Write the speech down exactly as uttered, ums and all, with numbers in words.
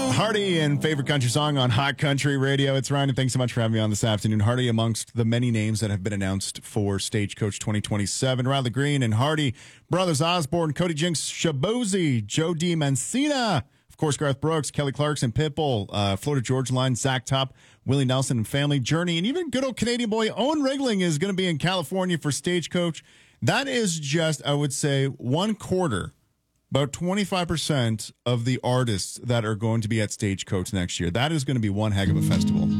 Hardy and favorite country song on Hot Country Radio. It's Ryan, and thanks so much for having me on this afternoon. Hardy amongst the many names that have been announced for Stagecoach twenty twenty-seven. Riley Green and Hardy, Brothers Osborne, Cody Jinks, Shabozy, Joe D. Mancina, of course, Garth Brooks, Kelly Clarkson, Pitbull, uh, Florida Georgia Line, Zach Top, Willie Nelson and Family, Journey, and even good old Canadian boy Owen Rigling is going to be in California for Stagecoach. That is just, I would say, one quarter, about twenty-five percent of the artists that are going to be at Stagecoach next year. That is going to be one heck of a festival.